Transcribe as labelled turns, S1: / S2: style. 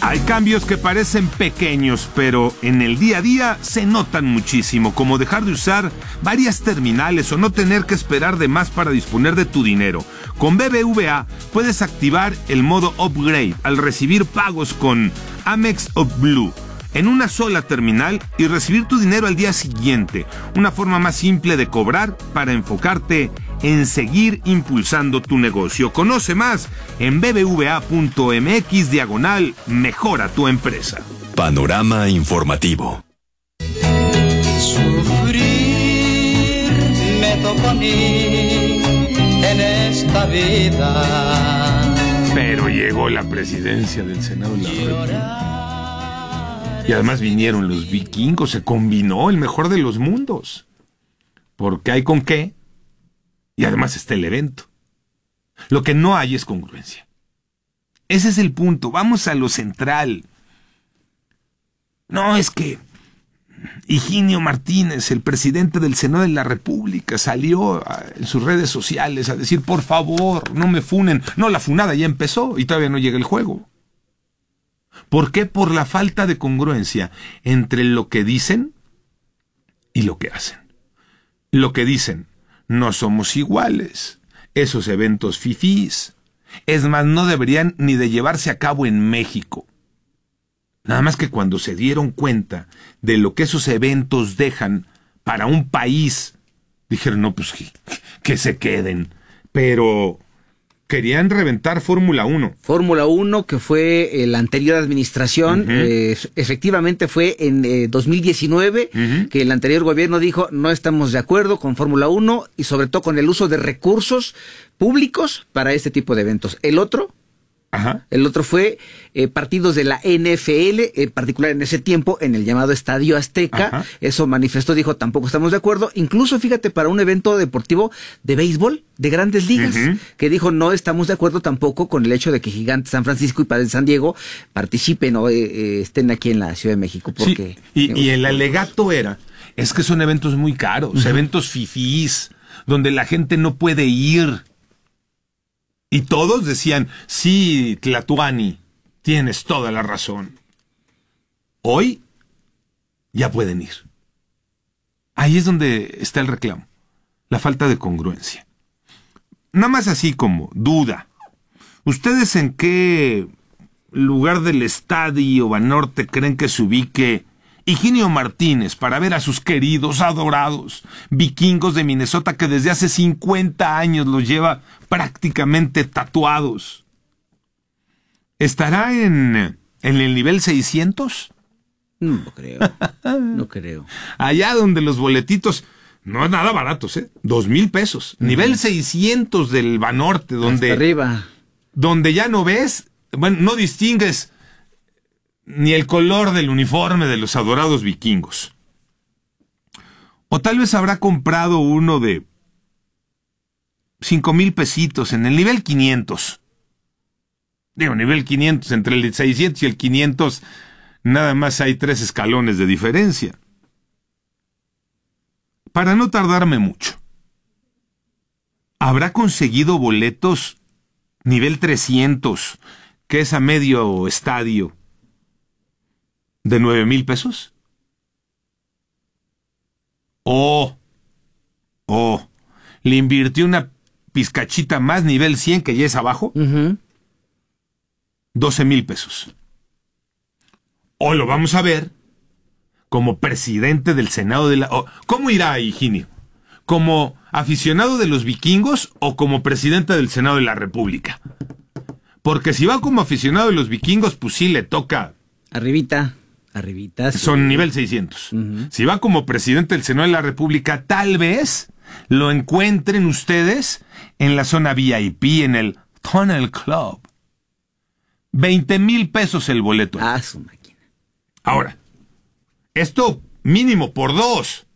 S1: Hay cambios que parecen pequeños, pero en el día a día se notan muchísimo, como dejar de usar varias terminales o no tener que esperar de más para disponer de tu dinero. Con BBVA puedes activar el modo Upgrade al recibir pagos con Amex o Blue en una sola terminal y recibir tu dinero al día siguiente. Una forma más simple de cobrar para enfocarte en seguir impulsando tu negocio. Conoce más en bbva.mx/mejora tu empresa.
S2: Panorama informativo.
S3: Sufrir me tocó a mí en esta vida.
S1: Pero llegó la presidencia del Senado de la República. Y además vinieron los vikingos, se combinó el mejor de los mundos. Porque hay con qué, y además está el evento. Lo que no hay es congruencia. Ese es el punto, vamos a lo central. No, es que Higinio Martínez, el presidente del Senado de la República, salió en sus redes sociales a decir, por favor, no me funen. No, la funada ya empezó y todavía no llega el juego. ¿Por qué? Por la falta de congruencia entre lo que dicen y lo que hacen. Lo que dicen, no somos iguales, esos eventos fifís, es más, no deberían ni de llevarse a cabo en México. Nada más que cuando se dieron cuenta de lo que esos eventos dejan para un país, dijeron, no, pues que se queden, pero querían reventar Fórmula 1.
S4: Fórmula 1, que fue la anterior administración, efectivamente fue en 2019, que el anterior gobierno dijo, no estamos de acuerdo con Fórmula 1 y sobre todo con el uso de recursos públicos para este tipo de eventos. El otro fue partidos de la NFL, en particular en ese tiempo, en el llamado Estadio Azteca. Eso manifestó, dijo, tampoco estamos de acuerdo. Incluso, fíjate, para un evento deportivo de béisbol, de Grandes Ligas, que dijo, no estamos de acuerdo tampoco con el hecho de que Gigantes San Francisco y Padres de San Diego participen o estén aquí en la Ciudad de México. Porque,
S1: sí, y el alegato es que son eventos muy caros, eventos fifís, donde la gente no puede ir. Y todos decían, sí, Tlatuani, tienes toda la razón. Hoy ya pueden ir. Ahí es donde está el reclamo, la falta de congruencia. Nada más así como duda. ¿Ustedes en qué lugar del estadio Banorte creen que se ubique Higinio Martínez para ver a sus queridos, adorados vikingos de Minnesota que desde hace 50 años los lleva prácticamente tatuados? ¿Estará en el nivel 600?
S4: No creo, no creo.
S1: Allá donde los boletitos no es nada baratos, 2,000 pesos. Nivel 600 del Banorte, donde
S4: hasta arriba,
S1: donde ya no ves, bueno, no distingues ni el color del uniforme de los adorados vikingos. O tal vez habrá comprado uno de 5,000 pesitos en el nivel 500. Digo, nivel 500, entre el 600 y el 500, nada más hay 3 escalones de diferencia. Para no tardarme mucho, ¿habrá conseguido boletos nivel 300, que es a medio estadio, de 9,000 pesos? Le invirtió una pizcachita más, nivel 100, que ya es abajo, 12,000 pesos. O lo vamos a ver como presidente del Senado de la... ¿Cómo irá Higinio? ¿Como aficionado de los vikingos o como presidente del Senado de la República? Porque si va como aficionado de los vikingos, pues sí le toca...
S4: Arribita, sí.
S1: Son nivel 600. Si va como presidente del Senado de la República, tal vez lo encuentren ustedes en la zona VIP, en el Tunnel Club. 20,000 pesos el boleto.
S4: Su máquina.
S1: Ahora, esto mínimo por 2.